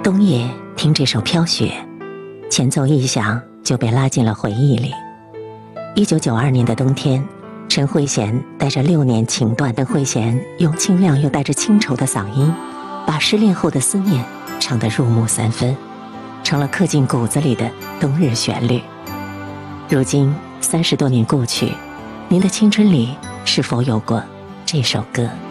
冬夜听这首《飘雪》，前奏一响就被拉进了回忆里。1992年的冬天，陈慧娴带着6年情断的慧娴，用清亮又带着清愁的嗓音，把失恋后的思念唱得入木三分，成了刻进骨子里的冬日旋律。如今30多年过去，您的青春里是否有过这首歌？